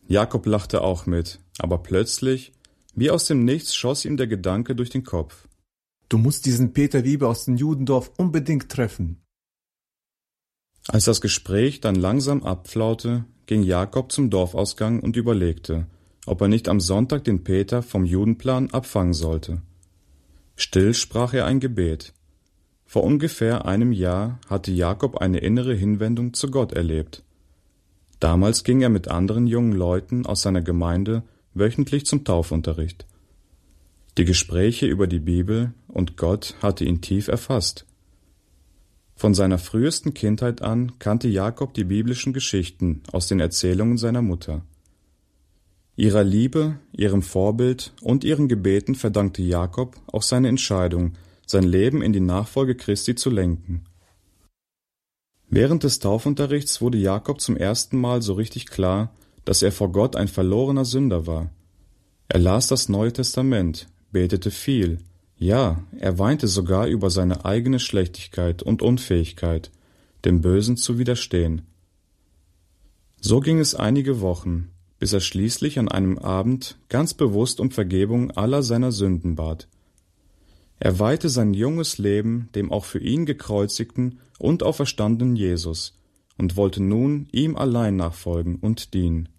Jakob lachte auch mit, aber plötzlich, wie aus dem Nichts, schoss ihm der Gedanke durch den Kopf. Du musst diesen Peter Wiebe aus dem Judendorf unbedingt treffen. Als das Gespräch dann langsam abflaute, ging Jakob zum Dorfausgang und überlegte, ob er nicht am Sonntag den Peter vom Judenplan abfangen sollte. Still sprach er ein Gebet. Vor ungefähr einem Jahr hatte Jakob eine innere Hinwendung zu Gott erlebt. Damals ging er mit anderen jungen Leuten aus seiner Gemeinde wöchentlich zum Taufunterricht. Die Gespräche über die Bibel und Gott hatte ihn tief erfasst. Von seiner frühesten Kindheit an kannte Jakob die biblischen Geschichten aus den Erzählungen seiner Mutter. Ihrer Liebe, ihrem Vorbild und ihren Gebeten verdankte Jakob auch seine Entscheidung, sein Leben in die Nachfolge Christi zu lenken. Während des Taufunterrichts wurde Jakob zum ersten Mal so richtig klar, dass er vor Gott ein verlorener Sünder war. Er las das Neue Testament, betete viel, ja, er weinte sogar über seine eigene Schlechtigkeit und Unfähigkeit, dem Bösen zu widerstehen. So ging es einige Wochen, bis er schließlich an einem Abend ganz bewusst um Vergebung aller seiner Sünden bat. Er weihte sein junges Leben dem auch für ihn gekreuzigten und auferstandenen Jesus und wollte nun ihm allein nachfolgen und dienen.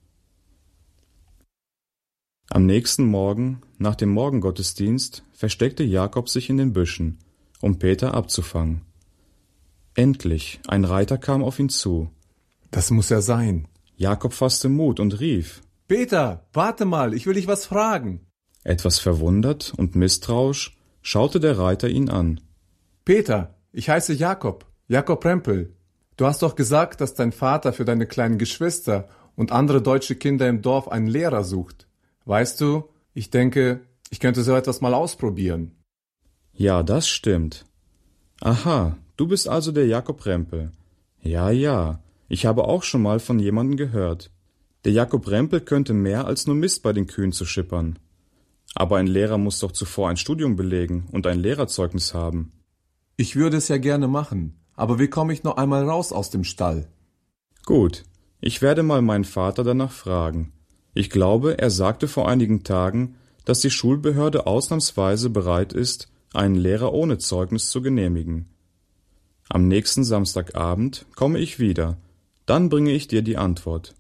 Am nächsten Morgen, nach dem Morgengottesdienst, versteckte Jakob sich in den Büschen, um Peter abzufangen. Endlich, ein Reiter kam auf ihn zu. Das muss er sein. Jakob fasste Mut und rief: Peter, warte mal, ich will dich was fragen. Etwas verwundert und misstrauisch schaute der Reiter ihn an. Peter, ich heiße Jakob, Jakob Rempel. Du hast doch gesagt, dass dein Vater für deine kleinen Geschwister und andere deutsche Kinder im Dorf einen Lehrer sucht. Weißt du, ich denke, ich könnte so etwas mal ausprobieren. Ja, das stimmt. Aha, du bist also der Jakob Rempel. Ja, ich habe auch schon mal von jemandem gehört. Der Jakob Rempel könnte mehr als nur Mist bei den Kühen zu schippern. Aber ein Lehrer muss doch zuvor ein Studium belegen und ein Lehrerzeugnis haben. Ich würde es ja gerne machen, aber wie komme ich noch einmal raus aus dem Stall? Gut, ich werde mal meinen Vater danach fragen. Ich glaube, er sagte vor einigen Tagen, dass die Schulbehörde ausnahmsweise bereit ist, einen Lehrer ohne Zeugnis zu genehmigen. Am nächsten Samstagabend komme ich wieder, dann bringe ich dir die Antwort.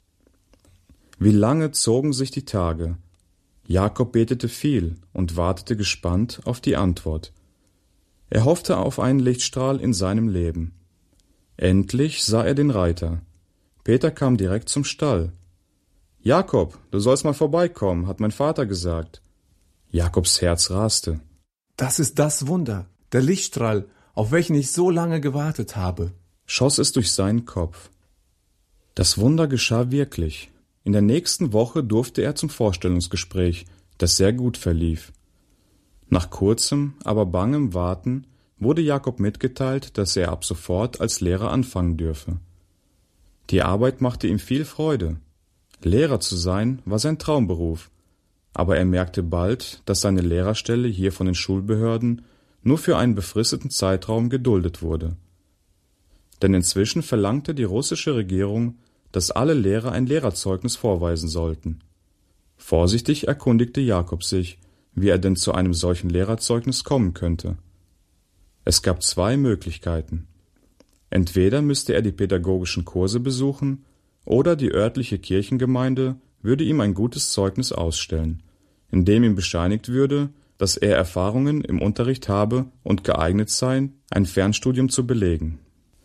Wie lange zogen sich die Tage? Jakob betete viel und wartete gespannt auf die Antwort. Er hoffte auf einen Lichtstrahl in seinem Leben. Endlich sah er den Reiter. Peter kam direkt zum Stall. »Jakob, du sollst mal vorbeikommen«, hat mein Vater gesagt. Jakobs Herz raste. Das ist das Wunder, der Lichtstrahl, auf welchen ich so lange gewartet habe, schoss es durch seinen Kopf. Das Wunder geschah wirklich. In der nächsten Woche durfte er zum Vorstellungsgespräch, das sehr gut verlief. Nach kurzem, aber bangem Warten wurde Jakob mitgeteilt, dass er ab sofort als Lehrer anfangen dürfe. Die Arbeit machte ihm viel Freude. Lehrer zu sein war sein Traumberuf, aber er merkte bald, dass seine Lehrerstelle hier von den Schulbehörden nur für einen befristeten Zeitraum geduldet wurde. Denn inzwischen verlangte die russische Regierung, dass alle Lehrer ein Lehrerzeugnis vorweisen sollten. Vorsichtig erkundigte Jakob sich, wie er denn zu einem solchen Lehrerzeugnis kommen könnte. Es gab zwei Möglichkeiten. Entweder müsste er die pädagogischen Kurse besuchen, oder die örtliche Kirchengemeinde würde ihm ein gutes Zeugnis ausstellen, in dem ihm bescheinigt würde, dass er Erfahrungen im Unterricht habe und geeignet sei, ein Fernstudium zu belegen.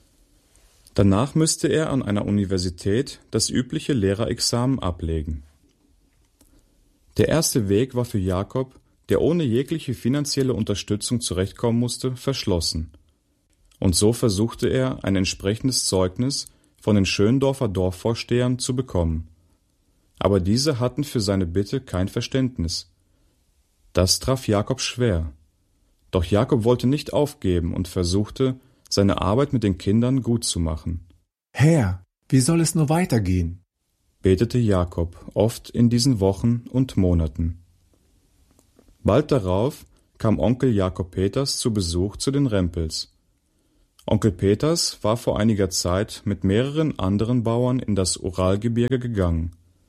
Danach müsste er an einer Universität das übliche Lehrerexamen ablegen. Der erste Weg war für Jakob, der ohne jegliche finanzielle Unterstützung zurechtkommen musste, verschlossen. Und so versuchte er, ein entsprechendes Zeugnis von den Schöndorfer Dorfvorstehern zu bekommen. Aber diese hatten für seine Bitte kein Verständnis. Das traf Jakob schwer. Doch Jakob wollte nicht aufgeben und versuchte, seine Arbeit mit den Kindern gut zu machen. Herr, wie soll es nur weitergehen? Betete Jakob oft in diesen Wochen und Monaten. Bald darauf kam Onkel Jakob Peters zu Besuch zu den Rempels. Onkel Peters war vor einiger Zeit mit mehreren anderen Bauern in das Uralgebirge gegangen.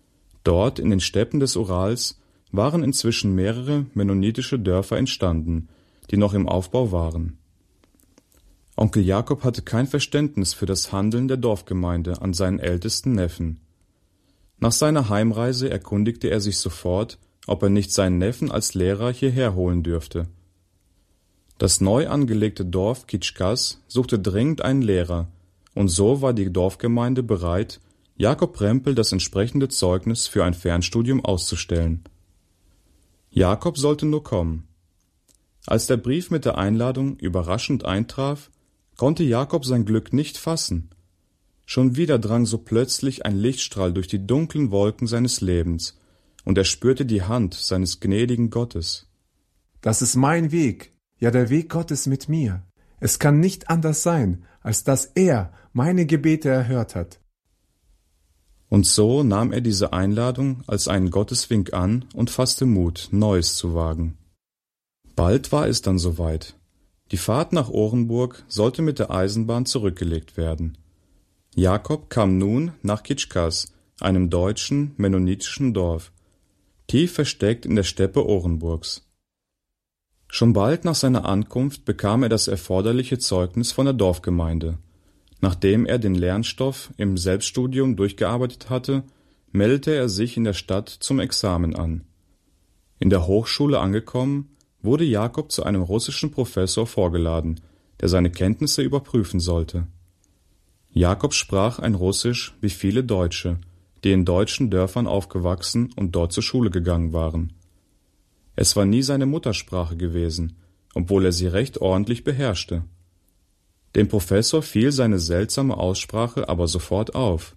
Dort in den Steppen des Urals waren inzwischen mehrere mennonitische Dörfer entstanden, die noch im Aufbau waren. Onkel Jakob hatte kein Verständnis für das Handeln der Dorfgemeinde an seinen ältesten Neffen. Nach seiner Heimreise erkundigte er sich sofort, ob er nicht seinen Neffen als Lehrer hierher holen dürfte. Das neu angelegte Dorf Kitschkas suchte dringend einen Lehrer, und so war die Dorfgemeinde bereit, Jakob Prempel das entsprechende Zeugnis für ein Fernstudium auszustellen. Jakob sollte nur kommen. Als der Brief mit der Einladung überraschend eintraf, konnte Jakob sein Glück nicht fassen. Schon wieder drang so plötzlich ein Lichtstrahl durch die dunklen Wolken seines Lebens, und er spürte die Hand seines gnädigen Gottes. Das ist mein Weg, ja der Weg Gottes mit mir. Es kann nicht anders sein, als dass er meine Gebete erhört hat. Und so nahm er diese Einladung als einen Gotteswink an und fasste Mut, Neues zu wagen. Bald war es dann soweit. Die Fahrt nach Orenburg sollte mit der Eisenbahn zurückgelegt werden. Jakob kam nun nach Kitschkas, einem deutschen, mennonitischen Dorf, tief versteckt in der Steppe Orenburgs. Schon bald nach seiner Ankunft bekam er das erforderliche Zeugnis von der Dorfgemeinde. Nachdem er den Lernstoff im Selbststudium durchgearbeitet hatte, meldete er sich in der Stadt zum Examen an. In der Hochschule angekommen, wurde Jakob zu einem russischen Professor vorgeladen, der seine Kenntnisse überprüfen sollte. Jakob sprach ein Russisch wie viele Deutsche, die in deutschen Dörfern aufgewachsen und dort zur Schule gegangen waren. Es war nie seine Muttersprache gewesen, obwohl er sie recht ordentlich beherrschte. Dem Professor fiel seine seltsame Aussprache aber sofort auf.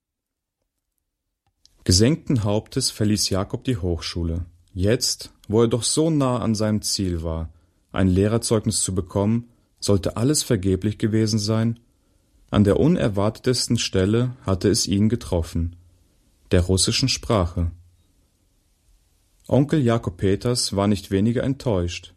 Gesenkten Hauptes verließ Jakob die Hochschule. Jetzt, wo er doch so nah an seinem Ziel war, ein Lehrerzeugnis zu bekommen, sollte alles vergeblich gewesen sein. An der unerwartetesten Stelle hatte es ihn getroffen, der russischen Sprache. Onkel Jakob Peters war nicht weniger enttäuscht.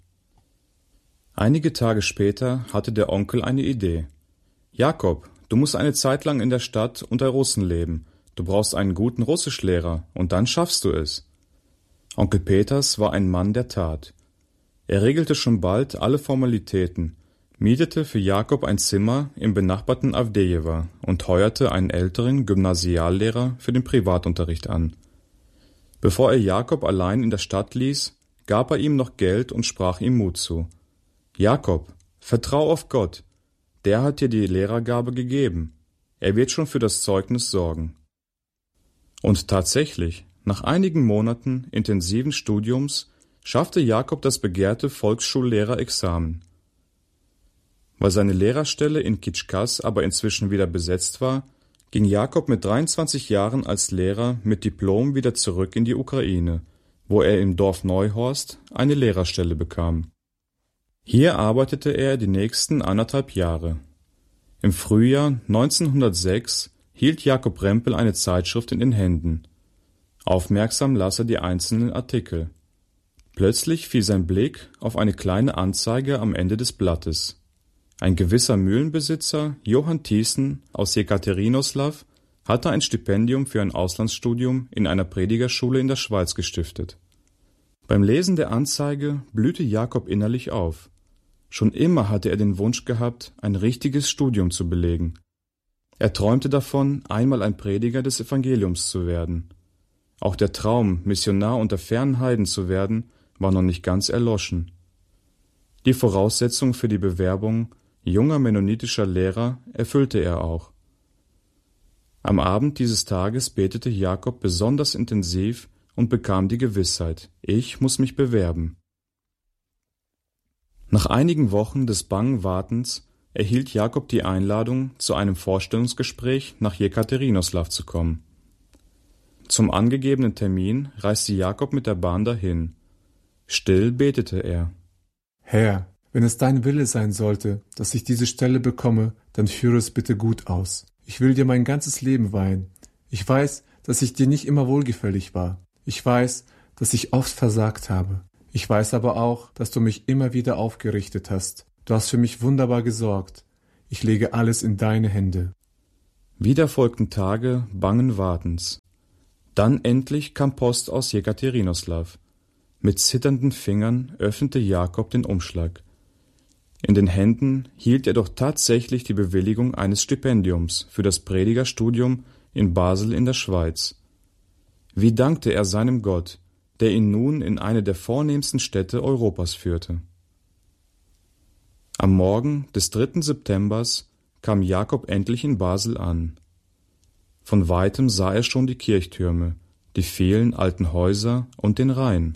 Einige Tage später hatte der Onkel eine Idee. »Jakob, du musst eine Zeit lang in der Stadt unter Russen leben. Du brauchst einen guten Russischlehrer, und dann schaffst du es.« Onkel Peters war ein Mann der Tat. Er regelte schon bald alle Formalitäten, mietete für Jakob ein Zimmer im benachbarten Awdejewa und heuerte einen älteren Gymnasiallehrer für den Privatunterricht an. Bevor er Jakob allein in der Stadt ließ, gab er ihm noch Geld und sprach ihm Mut zu. »Jakob, vertrau auf Gott, der hat dir die Lehrergabe gegeben. Er wird schon für das Zeugnis sorgen.« Und tatsächlich, nach einigen Monaten intensiven Studiums schaffte Jakob das begehrte Volksschullehrer-Examen. Weil seine Lehrerstelle in Kitschkas aber inzwischen wieder besetzt war, ging Jakob mit 23 Jahren als Lehrer mit Diplom wieder zurück in die Ukraine, wo er im Dorf Neuhorst eine Lehrerstelle bekam. Hier arbeitete er die nächsten 1,5 Jahre. Im Frühjahr 1906 hielt Jakob Prempel eine Zeitschrift in den Händen. Aufmerksam las er die einzelnen Artikel. Plötzlich fiel sein Blick auf eine kleine Anzeige am Ende des Blattes. Ein gewisser Mühlenbesitzer, Johann Thiessen aus Jekaterinoslaw, hatte ein Stipendium für ein Auslandsstudium in einer Predigerschule in der Schweiz gestiftet. Beim Lesen der Anzeige blühte Jakob innerlich auf. Schon immer hatte er den Wunsch gehabt, ein richtiges Studium zu belegen. Er träumte davon, einmal ein Prediger des Evangeliums zu werden. Auch der Traum, Missionar unter fernen Heiden zu werden, war noch nicht ganz erloschen. Die Voraussetzung für die Bewerbung junger mennonitischer Lehrer erfüllte er auch. Am Abend dieses Tages betete Jakob besonders intensiv und bekam die Gewissheit: Ich muss mich bewerben. Nach einigen Wochen des bangen Wartens erhielt Jakob die Einladung, zu einem Vorstellungsgespräch nach Jekaterinoslaw zu kommen. Zum angegebenen Termin reiste Jakob mit der Bahn dahin. Still betete er: Herr, wenn es dein Wille sein sollte, dass ich diese Stelle bekomme, dann führe es bitte gut aus. Ich will dir mein ganzes Leben weihen. Ich weiß, dass ich dir nicht immer wohlgefällig war. Ich weiß, dass ich oft versagt habe. Ich weiß aber auch, dass du mich immer wieder aufgerichtet hast. Du hast für mich wunderbar gesorgt. Ich lege alles in deine Hände. Wieder folgten Tage bangen Wartens. Dann endlich kam Post aus Jekaterinoslaw. Mit zitternden Fingern öffnete Jakob den Umschlag. In den Händen hielt er doch tatsächlich die Bewilligung eines Stipendiums für das Predigerstudium in Basel in der Schweiz. Wie dankte er seinem Gott, der ihn nun in eine der vornehmsten Städte Europas führte. Am Morgen des 3. Septembers kam Jakob endlich in Basel an. Von weitem sah er schon die Kirchtürme, die vielen alten Häuser und den Rhein.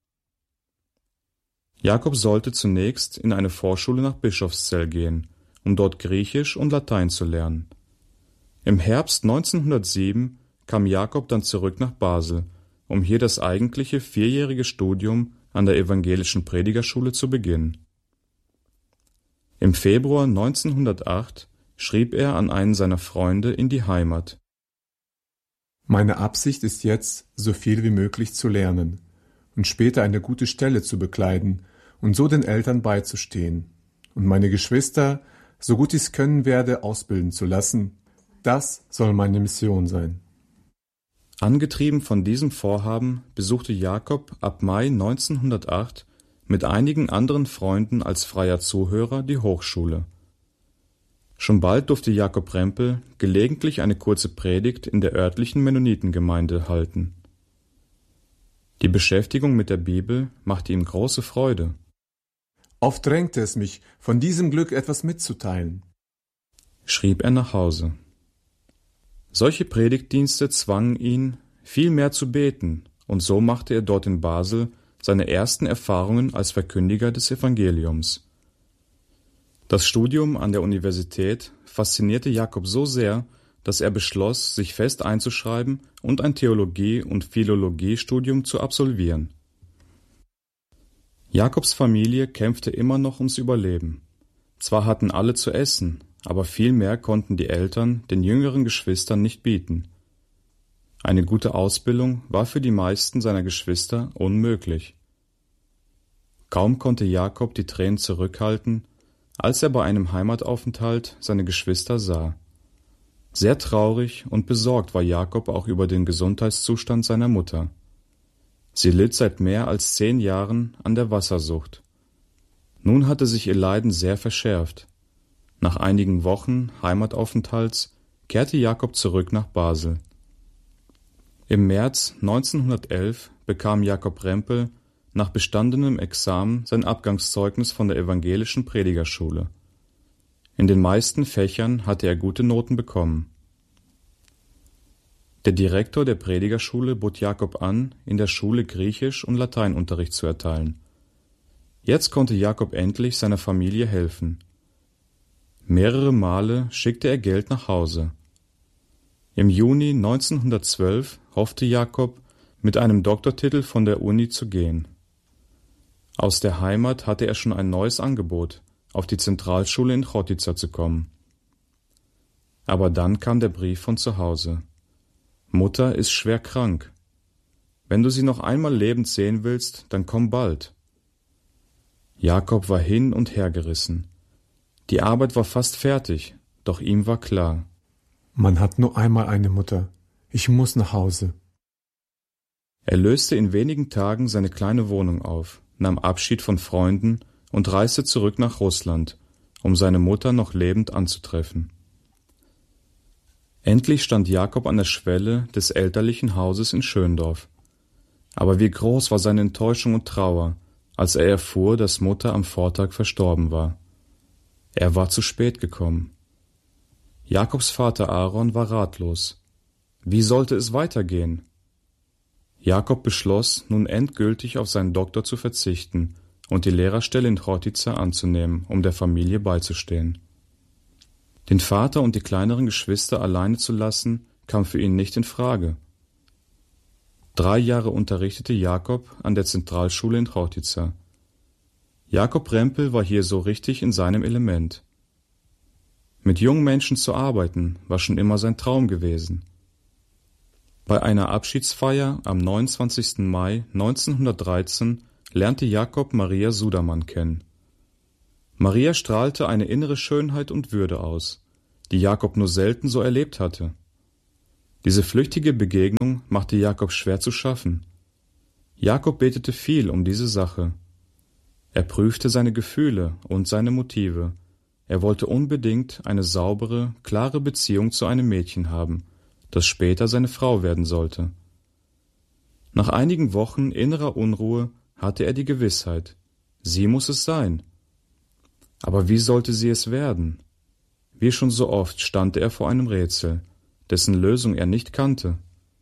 Jakob sollte zunächst in eine Vorschule nach Bischofszell gehen, um dort Griechisch und Latein zu lernen. Im Herbst 1907 kam Jakob dann zurück nach Basel, um hier das eigentliche 4-jährige Studium an der evangelischen Predigerschule zu beginnen. Im Februar 1908 schrieb er an einen seiner Freunde in die Heimat: Meine Absicht ist jetzt, so viel wie möglich zu lernen und später eine gute Stelle zu bekleiden und so den Eltern beizustehen und meine Geschwister, so gut ich es können werde, ausbilden zu lassen. Das soll meine Mission sein. Angetrieben von diesem Vorhaben besuchte Jakob ab Mai 1908 mit einigen anderen Freunden als freier Zuhörer die Hochschule. Schon bald durfte Jakob Rempel gelegentlich eine kurze Predigt in der örtlichen Mennonitengemeinde halten. Die Beschäftigung mit der Bibel machte ihm große Freude. Oft drängte es mich, von diesem Glück etwas mitzuteilen, schrieb er nach Hause. Solche Predigtdienste zwangen ihn, viel mehr zu beten, und so machte er dort in Basel seine ersten Erfahrungen als Verkündiger des Evangeliums. Das Studium an der Universität faszinierte Jakob so sehr, dass er beschloss, sich fest einzuschreiben und ein Theologie- und Philologiestudium zu absolvieren. Jakobs Familie kämpfte immer noch ums Überleben. Zwar hatten alle zu essen, aber viel mehr konnten die Eltern den jüngeren Geschwistern nicht bieten. Eine gute Ausbildung war für die meisten seiner Geschwister unmöglich. Kaum konnte Jakob die Tränen zurückhalten, als er bei einem Heimataufenthalt seine Geschwister sah. Sehr traurig und besorgt war Jakob auch über den Gesundheitszustand seiner Mutter. Sie litt seit mehr als 10 Jahren an der Wassersucht. Nun hatte sich ihr Leiden sehr verschärft. Nach einigen Wochen Heimataufenthalts kehrte Jakob zurück nach Basel. Im März 1911 bekam Jakob Rempel nach bestandenem Examen sein Abgangszeugnis von der evangelischen Predigerschule. In den meisten Fächern hatte er gute Noten bekommen. Der Direktor der Predigerschule bot Jakob an, in der Schule Griechisch- und Lateinunterricht zu erteilen. Jetzt konnte Jakob endlich seiner Familie helfen. Mehrere Male schickte er Geld nach Hause. Im Juni 1912 hoffte Jakob, mit einem Doktortitel von der Uni zu gehen. Aus der Heimat hatte er schon ein neues Angebot, auf die Zentralschule in Chottica zu kommen. Aber dann kam der Brief von zu Hause. Mutter ist schwer krank. Wenn du sie noch einmal lebend sehen willst, dann komm bald. Jakob war hin und her gerissen. Die Arbeit war fast fertig, doch ihm war klar: Man hat nur einmal eine Mutter. Ich muss nach Hause. Er löste in wenigen Tagen seine kleine Wohnung auf, nahm Abschied von Freunden und reiste zurück nach Russland, um seine Mutter noch lebend anzutreffen. Endlich stand Jakob an der Schwelle des elterlichen Hauses in Schöndorf. Aber wie groß war seine Enttäuschung und Trauer, als er erfuhr, dass Mutter am Vortag verstorben war. Er war zu spät gekommen. Jakobs Vater Aaron war ratlos. Wie sollte es weitergehen? Jakob beschloss, nun endgültig auf seinen Doktor zu verzichten und die Lehrerstelle in Chottica anzunehmen, um der Familie beizustehen. Den Vater und die kleineren Geschwister alleine zu lassen, kam für ihn nicht in Frage. 3 Jahre unterrichtete Jakob an der Zentralschule in Chottica. Jakob Rempel war hier so richtig in seinem Element. Mit jungen Menschen zu arbeiten, war schon immer sein Traum gewesen. Bei einer Abschiedsfeier am 29. Mai 1913 lernte Jakob Maria Sudermann kennen. Maria strahlte eine innere Schönheit und Würde aus, die Jakob nur selten so erlebt hatte. Diese flüchtige Begegnung machte Jakob schwer zu schaffen. Jakob betete viel um diese Sache. Er prüfte seine Gefühle und seine Motive. Er wollte unbedingt eine saubere, klare Beziehung zu einem Mädchen haben, das später seine Frau werden sollte. Nach einigen Wochen innerer Unruhe hatte er die Gewissheit, sie muss es sein. Aber wie sollte sie es werden? Wie schon so oft stand er vor einem Rätsel, dessen Lösung er nicht kannte.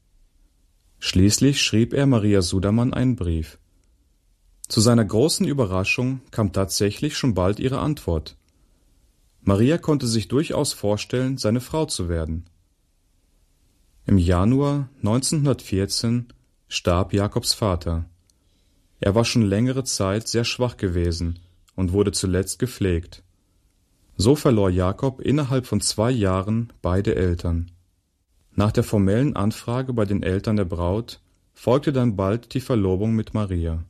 Schließlich schrieb er Maria Sudermann einen Brief. Zu seiner großen Überraschung kam tatsächlich schon bald ihre Antwort. Maria konnte sich durchaus vorstellen, seine Frau zu werden. Im Januar 1914 starb Jakobs Vater. Er war schon längere Zeit sehr schwach gewesen und wurde zuletzt gepflegt. So verlor Jakob innerhalb von 2 Jahren beide Eltern. Nach der formellen Anfrage bei den Eltern der Braut folgte dann bald die Verlobung mit Maria.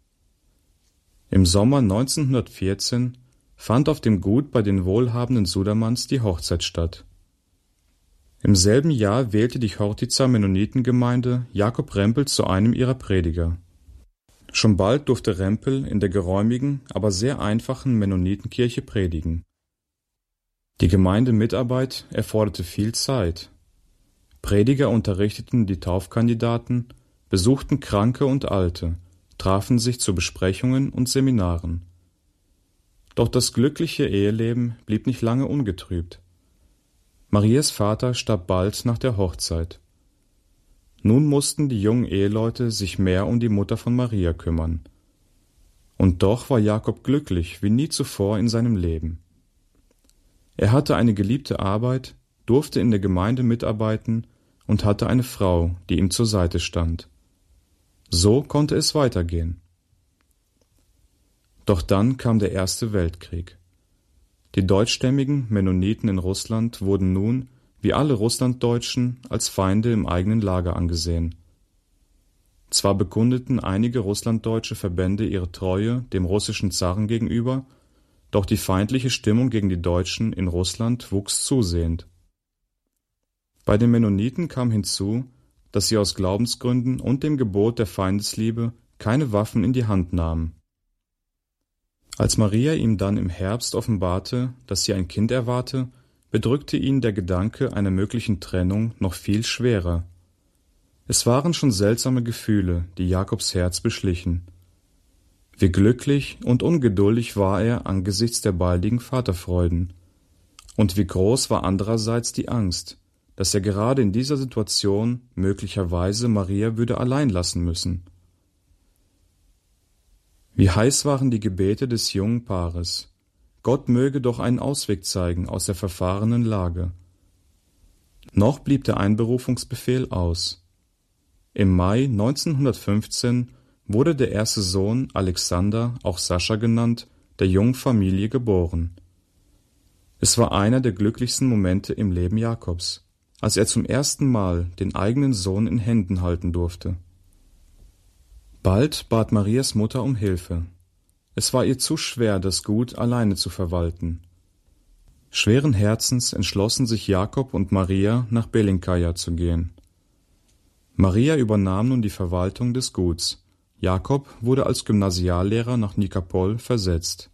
Im Sommer 1914 fand auf dem Gut bei den wohlhabenden Sudermanns die Hochzeit statt. Im selben Jahr wählte die Chortitzer Mennonitengemeinde Jakob Rempel zu einem ihrer Prediger. Schon bald durfte Rempel in der geräumigen, aber sehr einfachen Mennonitenkirche predigen. Die Gemeindemitarbeit erforderte viel Zeit. Prediger unterrichteten die Taufkandidaten, besuchten Kranke und Alte, trafen sich zu Besprechungen und Seminaren. Doch das glückliche Eheleben blieb nicht lange ungetrübt. Marias Vater starb bald nach der Hochzeit. Nun mussten die jungen Eheleute sich mehr um die Mutter von Maria kümmern. Und doch war Jakob glücklich wie nie zuvor in seinem Leben. Er hatte eine geliebte Arbeit, durfte in der Gemeinde mitarbeiten und hatte eine Frau, die ihm zur Seite stand. So konnte es weitergehen. Doch dann kam der Erste Weltkrieg. Die deutschstämmigen Mennoniten in Russland wurden nun, wie alle Russlanddeutschen, als Feinde im eigenen Lager angesehen. Zwar bekundeten einige russlanddeutsche Verbände ihre Treue dem russischen Zaren gegenüber, doch die feindliche Stimmung gegen die Deutschen in Russland wuchs zusehends. Bei den Mennoniten kam hinzu, dass sie aus Glaubensgründen und dem Gebot der Feindesliebe keine Waffen in die Hand nahmen. Als Maria ihm dann im Herbst offenbarte, dass sie ein Kind erwarte, bedrückte ihn der Gedanke einer möglichen Trennung noch viel schwerer. Es waren schon seltsame Gefühle, die Jakobs Herz beschlichen. Wie glücklich und ungeduldig war er angesichts der baldigen Vaterfreuden. Und wie groß war andererseits die Angst, dass er gerade in dieser Situation möglicherweise Maria würde allein lassen müssen. Wie heiß waren die Gebete des jungen Paares. Gott möge doch einen Ausweg zeigen aus der verfahrenen Lage. Noch blieb der Einberufungsbefehl aus. Im Mai 1915 wurde der erste Sohn Alexander, auch Sascha genannt, der jungen Familie geboren. Es war einer der glücklichsten Momente im Leben Jakobs, als er zum ersten Mal den eigenen Sohn in Händen halten durfte. Bald bat Marias Mutter um Hilfe. Es war ihr zu schwer, das Gut alleine zu verwalten. Schweren Herzens entschlossen sich Jakob und Maria, nach Belinkaja zu gehen. Maria übernahm nun die Verwaltung des Guts. Jakob wurde als Gymnasiallehrer nach Nikopol versetzt.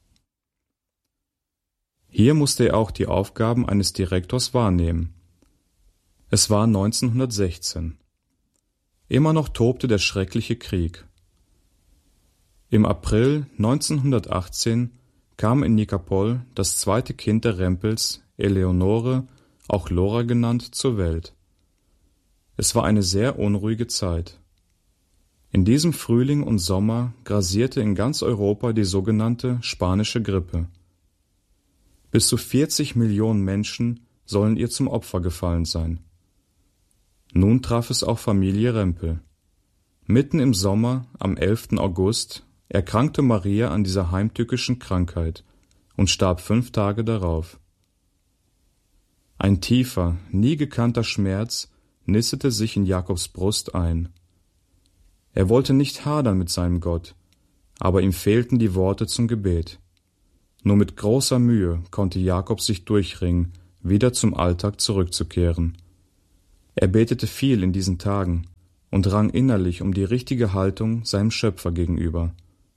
Hier musste er auch die Aufgaben eines Direktors wahrnehmen. Es war 1916. Immer noch tobte der schreckliche Krieg. Im April 1918 kam in Nikopol das zweite Kind der Rempels, Eleonore, auch Lora genannt, zur Welt. Es war eine sehr unruhige Zeit. In diesem Frühling und Sommer grassierte in ganz Europa die sogenannte spanische Grippe. Bis zu 40 Millionen Menschen sollen ihr zum Opfer gefallen sein. Nun traf es auch Familie Rempel. Mitten im Sommer, am 11. August, erkrankte Maria an dieser heimtückischen Krankheit und starb 5 Tage darauf. Ein tiefer, nie gekannter Schmerz nistete sich in Jakobs Brust ein. Er wollte nicht hadern mit seinem Gott, aber ihm fehlten die Worte zum Gebet. Nur mit großer Mühe konnte Jakob sich durchringen, wieder zum Alltag zurückzukehren. Er betete viel in diesen Tagen und rang innerlich um die richtige Haltung seinem Schöpfer gegenüber.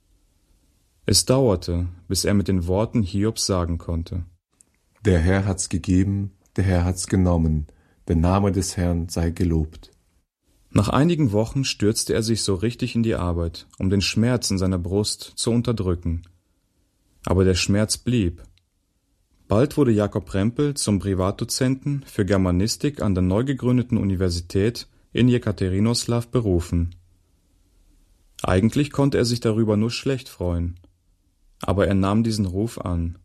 Es dauerte, bis er mit den Worten Hiobs sagen konnte: Der Herr hat's gegeben, der Herr hat's genommen, der Name des Herrn sei gelobt. Nach einigen Wochen stürzte er sich so richtig in die Arbeit, um den Schmerz in seiner Brust zu unterdrücken. Aber der Schmerz blieb. Bald wurde Jakob Rempel zum Privatdozenten für Germanistik an der neu gegründeten Universität in Jekaterinoslaw berufen. Eigentlich konnte er sich darüber nur schlecht freuen, aber er nahm diesen Ruf an.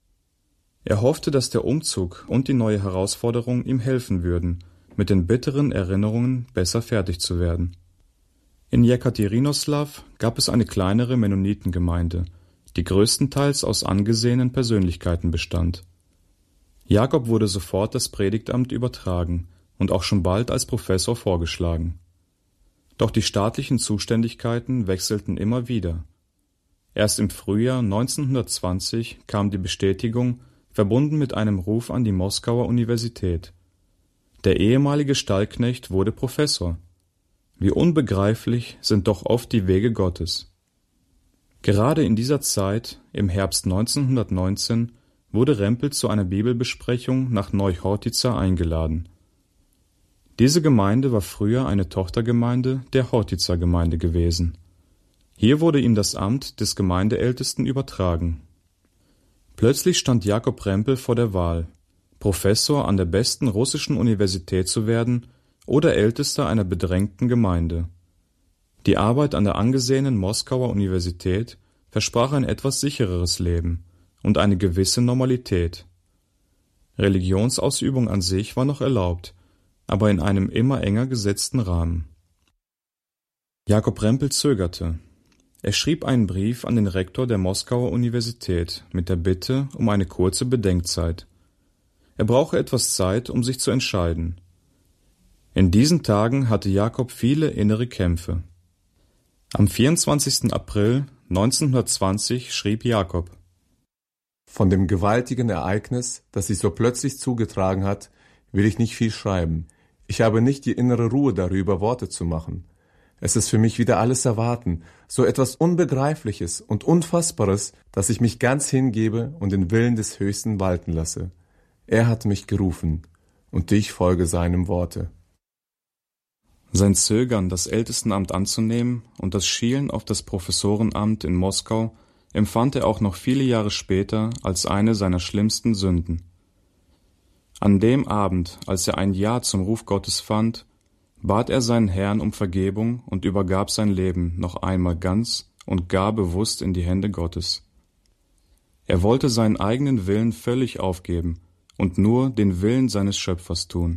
Er hoffte, dass der Umzug und die neue Herausforderung ihm helfen würden, mit den bitteren Erinnerungen besser fertig zu werden. In Jekaterinoslaw gab es eine kleinere Mennonitengemeinde, die größtenteils aus angesehenen Persönlichkeiten bestand. Jakob wurde sofort das Predigtamt übertragen und auch schon bald als Professor vorgeschlagen. Doch die staatlichen Zuständigkeiten wechselten immer wieder. Erst im Frühjahr 1920 kam die Bestätigung, verbunden mit einem Ruf an die Moskauer Universität. Der ehemalige Stallknecht wurde Professor. Wie unbegreiflich sind doch oft die Wege Gottes. Gerade in dieser Zeit, im Herbst 1919, wurde Rempel zu einer Bibelbesprechung nach Neuchortica eingeladen. Diese Gemeinde war früher eine Tochtergemeinde der Chortica-Gemeinde gewesen. Hier wurde ihm das Amt des Gemeindeältesten übertragen. Plötzlich stand Jakob Rempel vor der Wahl, Professor an der besten russischen Universität zu werden oder Ältester einer bedrängten Gemeinde. Die Arbeit an der angesehenen Moskauer Universität versprach ein etwas sichereres Leben und eine gewisse Normalität. Religionsausübung an sich war noch erlaubt, aber in einem immer enger gesetzten Rahmen. Jakob Rempel zögerte. Er schrieb einen Brief an den Rektor der Moskauer Universität mit der Bitte um eine kurze Bedenkzeit. Er brauche etwas Zeit, um sich zu entscheiden. In diesen Tagen hatte Jakob viele innere Kämpfe. Am 24. April 1920 schrieb Jakob: Von dem gewaltigen Ereignis, das sich so plötzlich zugetragen hat, will ich nicht viel schreiben. Ich habe nicht die innere Ruhe darüber, Worte zu machen. Es ist für mich wieder alles erwarten, so etwas Unbegreifliches und Unfassbares, dass ich mich ganz hingebe und den Willen des Höchsten walten lasse. Er hat mich gerufen, und ich folge seinem Worte. Sein Zögern, das Ältestenamt anzunehmen und das Schielen auf das Professorenamt in Moskau empfand er auch noch viele Jahre später als eine seiner schlimmsten Sünden. An dem Abend, als er ein Ja zum Ruf Gottes fand, bat er seinen Herrn um Vergebung und übergab sein Leben noch einmal ganz und gar bewusst in die Hände Gottes. Er wollte seinen eigenen Willen völlig aufgeben und nur den Willen seines Schöpfers tun.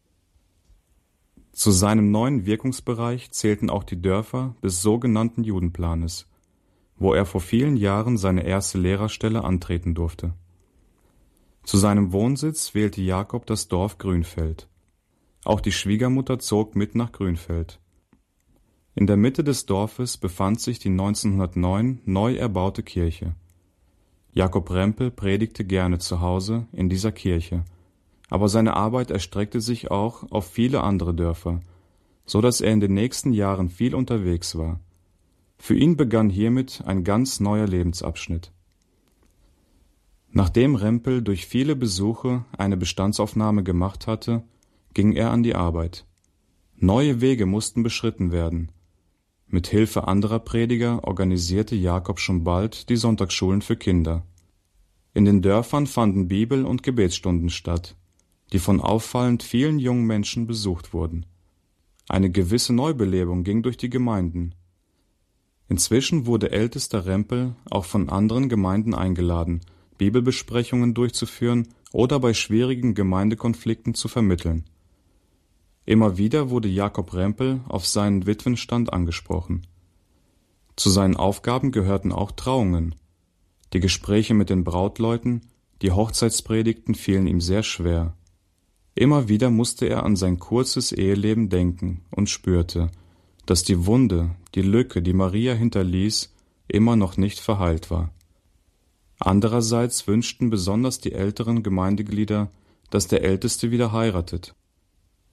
Zu seinem neuen Wirkungsbereich zählten auch die Dörfer des sogenannten Judenplanes, wo er vor vielen Jahren seine erste Lehrerstelle antreten durfte. Zu seinem Wohnsitz wählte Jakob das Dorf Grünfeld. Auch die Schwiegermutter zog mit nach Grünfeld. In der Mitte des Dorfes befand sich die 1909 neu erbaute Kirche. Jakob Rempel predigte gerne zu Hause in dieser Kirche, aber seine Arbeit erstreckte sich auch auf viele andere Dörfer, so dass er in den nächsten Jahren viel unterwegs war. Für ihn begann hiermit ein ganz neuer Lebensabschnitt. Nachdem Rempel durch viele Besuche eine Bestandsaufnahme gemacht hatte, ging er an die Arbeit. Neue Wege mussten beschritten werden. Mit Hilfe anderer Prediger organisierte Jakob schon bald die Sonntagsschulen für Kinder. In den Dörfern fanden Bibel- und Gebetsstunden statt, die von auffallend vielen jungen Menschen besucht wurden. Eine gewisse Neubelebung ging durch die Gemeinden. Inzwischen wurde ältester Rempel auch von anderen Gemeinden eingeladen, Bibelbesprechungen durchzuführen oder bei schwierigen Gemeindekonflikten zu vermitteln. Immer wieder wurde Jakob Rempel auf seinen Witwenstand angesprochen. Zu seinen Aufgaben gehörten auch Trauungen. Die Gespräche mit den Brautleuten, die Hochzeitspredigten fielen ihm sehr schwer. Immer wieder musste er an sein kurzes Eheleben denken und spürte, dass die Wunde, die Lücke, die Maria hinterließ, immer noch nicht verheilt war. Andererseits wünschten besonders die älteren Gemeindeglieder, dass der Älteste wieder heiratet.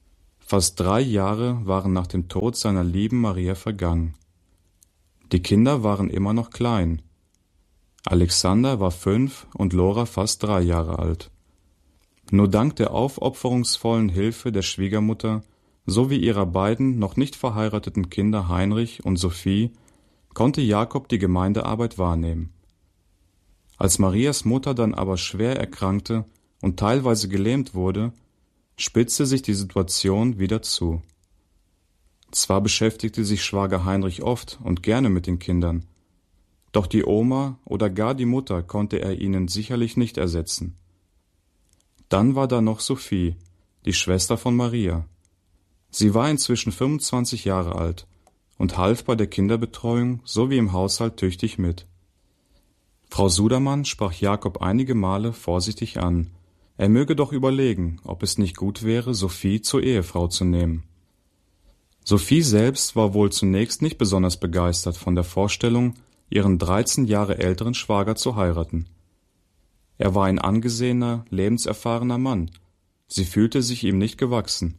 Fast 3 Jahre waren nach dem Tod seiner lieben Maria vergangen. Die Kinder waren immer noch klein. Alexander war 5 und Lora fast 3 Jahre alt. Nur dank der aufopferungsvollen Hilfe der Schwiegermutter sowie ihrer beiden noch nicht verheirateten Kinder Heinrich und Sophie konnte Jakob die Gemeindearbeit wahrnehmen. Als Marias Mutter dann aber schwer erkrankte und teilweise gelähmt wurde, spitzte sich die Situation wieder zu. Zwar beschäftigte sich Schwager Heinrich oft und gerne mit den Kindern, doch die Oma oder gar die Mutter konnte er ihnen sicherlich nicht ersetzen. Dann war da noch Sophie, die Schwester von Maria. Sie war inzwischen 25 Jahre alt und half bei der Kinderbetreuung sowie im Haushalt tüchtig mit. Frau Sudermann sprach Jakob einige Male vorsichtig an, er möge doch überlegen, ob es nicht gut wäre, Sophie zur Ehefrau zu nehmen. Sophie selbst war wohl zunächst nicht besonders begeistert von der Vorstellung, ihren 13 Jahre älteren Schwager zu heiraten. Er war ein angesehener, lebenserfahrener Mann. Sie fühlte sich ihm nicht gewachsen.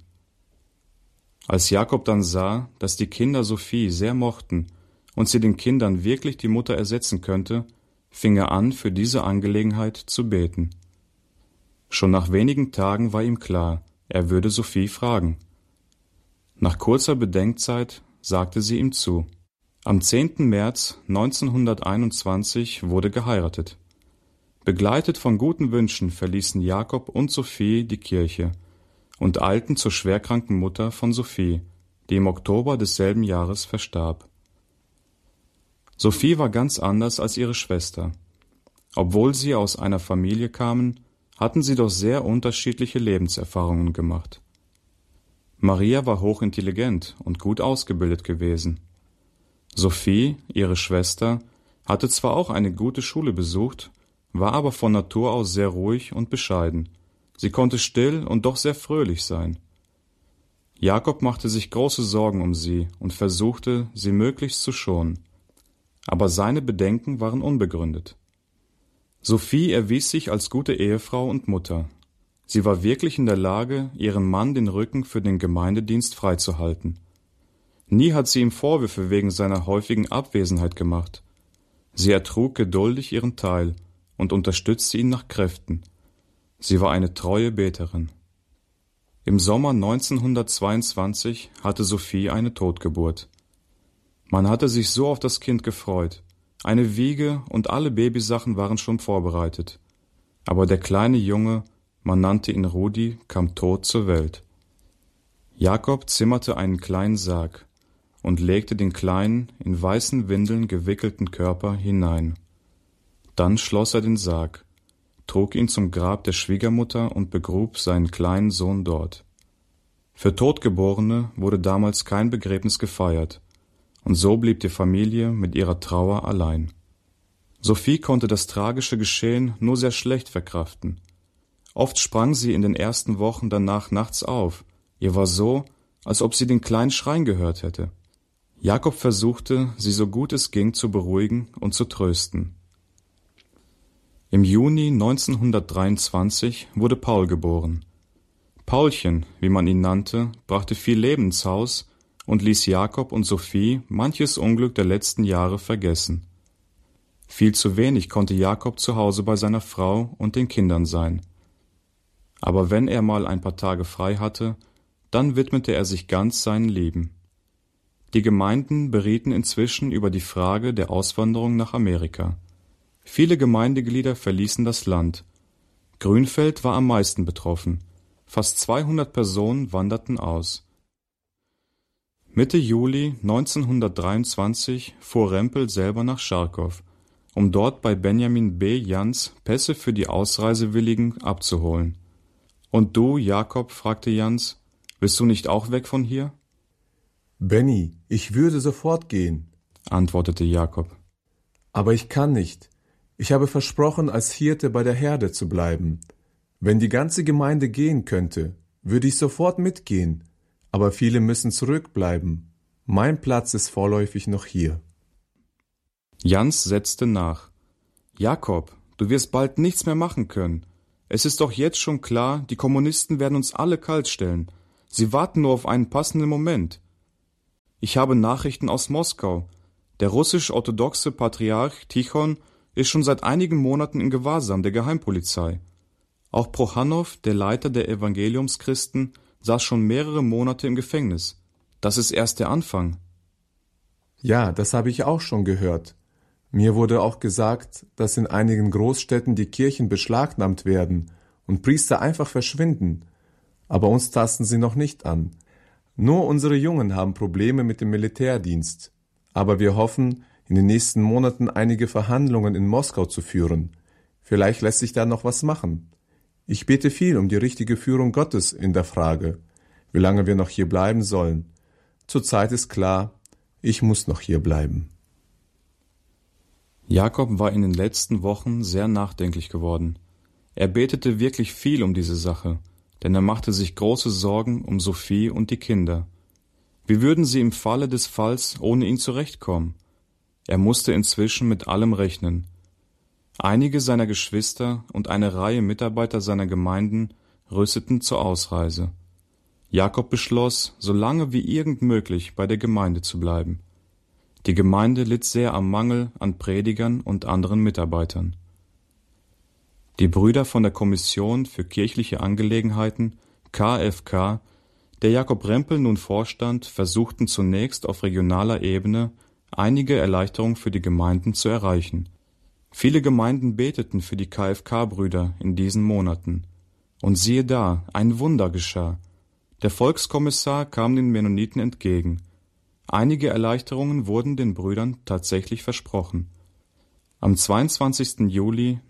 Als Jakob dann sah, dass die Kinder Sophie sehr mochten und sie den Kindern wirklich die Mutter ersetzen könnte, fing er an, für diese Angelegenheit zu beten. Schon nach wenigen Tagen war ihm klar, er würde Sophie fragen. Nach kurzer Bedenkzeit sagte sie ihm zu. Am 10. März 1921 wurde geheiratet. Begleitet von guten Wünschen verließen Jakob und Sophie die Kirche und eilten zur schwerkranken Mutter von Sophie, die im Oktober desselben Jahres verstarb. Sophie war ganz anders als ihre Schwester. Obwohl sie aus einer Familie kamen, hatten sie doch sehr unterschiedliche Lebenserfahrungen gemacht. Maria war hochintelligent und gut ausgebildet gewesen. Sophie, ihre Schwester, hatte zwar auch eine gute Schule besucht, war aber von Natur aus sehr ruhig und bescheiden. Sie konnte still und doch sehr fröhlich sein. Jakob machte sich große Sorgen um sie und versuchte, sie möglichst zu schonen. Aber seine Bedenken waren unbegründet. Sophie erwies sich als gute Ehefrau und Mutter. Sie war wirklich in der Lage, ihrem Mann den Rücken für den Gemeindedienst freizuhalten. Nie hat sie ihm Vorwürfe wegen seiner häufigen Abwesenheit gemacht. Sie ertrug geduldig ihren Teil und unterstützte ihn nach Kräften. Sie war eine treue Beterin. Im Sommer 1922 hatte Sophie eine Totgeburt. Man hatte sich so auf das Kind gefreut. Eine Wiege und alle Babysachen waren schon vorbereitet. Aber der kleine Junge, man nannte ihn Rudi, kam tot zur Welt. Jakob zimmerte einen kleinen Sarg und legte den kleinen, in weißen Windeln gewickelten Körper hinein. Dann schloss er den Sarg, trug ihn zum Grab der Schwiegermutter und begrub seinen kleinen Sohn dort. Für Totgeborene wurde damals kein Begräbnis gefeiert, und so blieb die Familie mit ihrer Trauer allein. Sophie konnte das tragische Geschehen nur sehr schlecht verkraften. Oft sprang sie in den ersten Wochen danach nachts auf. Ihr war so, als ob sie den kleinen Schreien gehört hätte. Jakob versuchte, sie so gut es ging zu beruhigen und zu trösten. Im Juni 1923 wurde Paul geboren. Paulchen, wie man ihn nannte, brachte viel Leben ins Haus und ließ Jakob und Sophie manches Unglück der letzten Jahre vergessen. Viel zu wenig konnte Jakob zu Hause bei seiner Frau und den Kindern sein. Aber wenn er mal ein paar Tage frei hatte, dann widmete er sich ganz seinen Lieben. Die Gemeinden berieten inzwischen über die Frage der Auswanderung nach Amerika. Viele Gemeindeglieder verließen das Land. Grünfeld war am meisten betroffen. Fast 200 Personen wanderten aus. Mitte Juli 1923 fuhr Rempel selber nach Charkow, um dort bei Benjamin B. Jans Pässe für die Ausreisewilligen abzuholen. »Und du, Jakob?« fragte Jans, »willst du nicht auch weg von hier?« »Benny, ich würde sofort gehen«, antwortete Jakob. »Aber ich kann nicht. Ich habe versprochen, als Hirte bei der Herde zu bleiben. Wenn die ganze Gemeinde gehen könnte, würde ich sofort mitgehen, aber viele müssen zurückbleiben. Mein Platz ist vorläufig noch hier.« Jans setzte nach. »Jakob, du wirst bald nichts mehr machen können. Es ist doch jetzt schon klar, die Kommunisten werden uns alle kalt stellen. Sie warten nur auf einen passenden Moment. Ich habe Nachrichten aus Moskau. Der russisch-orthodoxe Patriarch Tichon ist schon seit einigen Monaten in Gewahrsam der Geheimpolizei. Auch Prochanow, der Leiter der Evangeliumschristen, saß schon mehrere Monate im Gefängnis. Das ist erst der Anfang. Ja, das habe ich auch schon gehört. Mir wurde auch gesagt, dass in einigen Großstädten die Kirchen beschlagnahmt werden und Priester einfach verschwinden. Aber uns tasten sie noch nicht an. Nur unsere Jungen haben Probleme mit dem Militärdienst. Aber wir hoffen, in den nächsten Monaten einige Verhandlungen in Moskau zu führen. Vielleicht lässt sich da noch was machen. Ich bete viel um die richtige Führung Gottes in der Frage, wie lange wir noch hier bleiben sollen. Zurzeit ist klar, ich muss noch hier bleiben. Jakob war in den letzten Wochen sehr nachdenklich geworden. Er betete wirklich viel um diese Sache, denn er machte sich große Sorgen um Sophie und die Kinder. Wie würden sie im Falle des Falls ohne ihn zurechtkommen? Er musste inzwischen mit allem rechnen. Einige seiner Geschwister und eine Reihe Mitarbeiter seiner Gemeinden rüsteten zur Ausreise. Jakob beschloss, so lange wie irgend möglich bei der Gemeinde zu bleiben. Die Gemeinde litt sehr am Mangel an Predigern und anderen Mitarbeitern. Die Brüder von der Kommission für kirchliche Angelegenheiten, KFK, der Jakob Rempel nun vorstand, versuchten zunächst auf regionaler Ebene einige Erleichterungen für die Gemeinden zu erreichen. Viele Gemeinden beteten für die KFK-Brüder in diesen Monaten. Und siehe da, ein Wunder geschah. Der Volkskommissar kam den Mennoniten entgegen. Einige Erleichterungen wurden den Brüdern tatsächlich versprochen. Am 22. Juli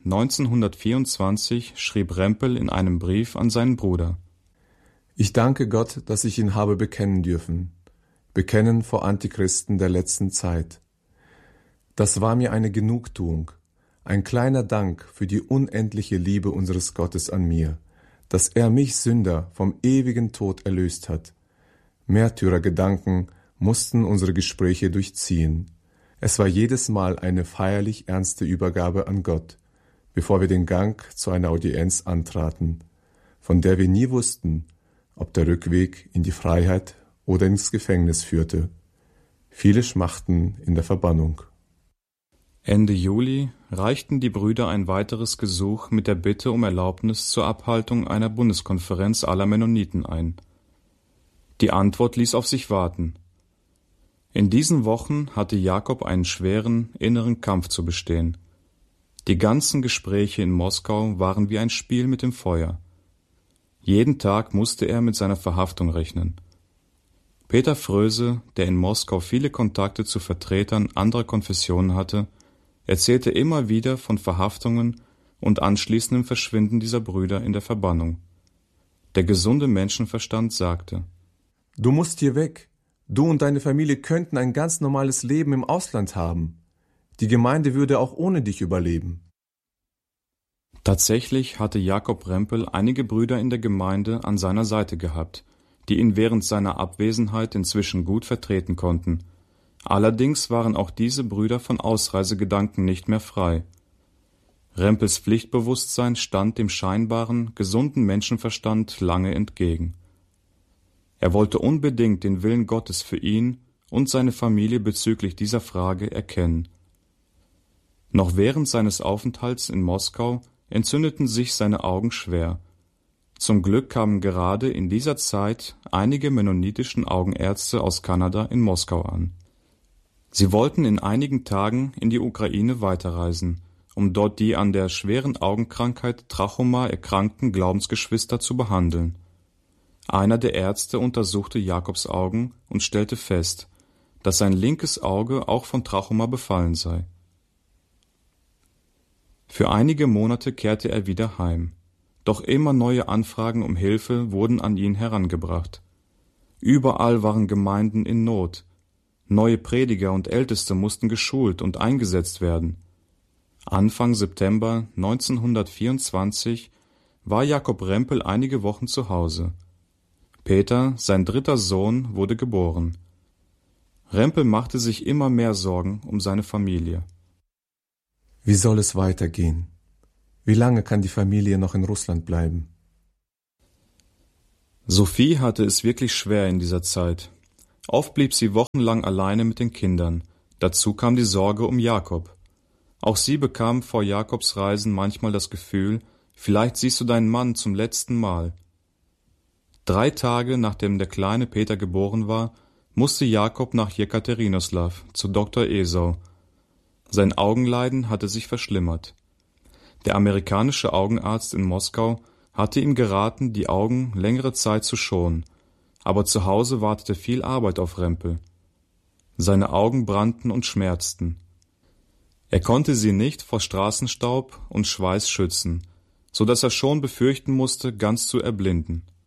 1924 schrieb Rempel in einem Brief an seinen Bruder: Ich danke Gott, dass ich ihn habe bekennen dürfen. Bekennen vor Antichristen der letzten Zeit. Das war mir eine Genugtuung, ein kleiner Dank für die unendliche Liebe unseres Gottes an mir, dass er mich Sünder vom ewigen Tod erlöst hat. Märtyrergedanken mussten unsere Gespräche durchziehen. Es war jedes Mal eine feierlich ernste Übergabe an Gott, bevor wir den Gang zu einer Audienz antraten, von der wir nie wussten, ob der Rückweg in die Freiheit oder ins Gefängnis führte. Viele schmachten in der Verbannung. Ende Juli reichten die Brüder ein weiteres Gesuch mit der Bitte um Erlaubnis zur Abhaltung einer Bundeskonferenz aller Mennoniten ein. Die Antwort ließ auf sich warten. In diesen Wochen hatte Jakob einen schweren inneren Kampf zu bestehen. Die ganzen Gespräche in Moskau waren wie ein Spiel mit dem Feuer. Jeden Tag musste er mit seiner Verhaftung rechnen. Peter Fröse, der in Moskau viele Kontakte zu Vertretern anderer Konfessionen hatte, erzählte immer wieder von Verhaftungen und anschließendem Verschwinden dieser Brüder in der Verbannung. Der gesunde Menschenverstand sagte: Du musst hier weg. Du und deine Familie könnten ein ganz normales Leben im Ausland haben. Die Gemeinde würde auch ohne dich überleben. Tatsächlich hatte Jakob Rempel einige Brüder in der Gemeinde an seiner Seite gehabt, die ihn während seiner Abwesenheit inzwischen gut vertreten konnten. Allerdings waren auch diese Brüder von Ausreisegedanken nicht mehr frei. Rempels Pflichtbewusstsein stand dem scheinbaren, gesunden Menschenverstand lange entgegen. Er wollte unbedingt den Willen Gottes für ihn und seine Familie bezüglich dieser Frage erkennen. Noch während seines Aufenthalts in Moskau entzündeten sich seine Augen schwer. Zum Glück kamen gerade in dieser Zeit einige mennonitischen Augenärzte aus Kanada in Moskau an. Sie wollten in einigen Tagen in die Ukraine weiterreisen, um dort die an der schweren Augenkrankheit Trachoma erkrankten Glaubensgeschwister zu behandeln. Einer der Ärzte untersuchte Jakobs Augen und stellte fest, dass sein linkes Auge auch von Trachoma befallen sei. Für einige Monate kehrte er wieder heim, doch immer neue Anfragen um Hilfe wurden an ihn herangebracht. Überall waren Gemeinden in Not. Neue Prediger und Älteste mussten geschult und eingesetzt werden. Anfang September 1924 war Jakob Rempel einige Wochen zu Hause. Peter, sein dritter Sohn, wurde geboren. Rempel machte sich immer mehr Sorgen um seine Familie. Wie soll es weitergehen? Wie lange kann die Familie noch in Russland bleiben? Sophie hatte es wirklich schwer in dieser Zeit. Oft blieb sie wochenlang alleine mit den Kindern. Dazu kam die Sorge um Jakob. Auch sie bekam vor Jakobs Reisen manchmal das Gefühl, vielleicht siehst du deinen Mann zum letzten Mal. 3 Tage nachdem der kleine Peter geboren war, musste Jakob nach Jekaterinoslaw zu Dr. Esau. Sein Augenleiden hatte sich verschlimmert. Der amerikanische Augenarzt in Moskau hatte ihm geraten, die Augen längere Zeit zu schonen, aber zu Hause wartete viel Arbeit auf Rempel. Seine Augen brannten und schmerzten. Er konnte sie nicht vor Straßenstaub und Schweiß schützen, so dass er schon befürchten musste, ganz zu erblinden.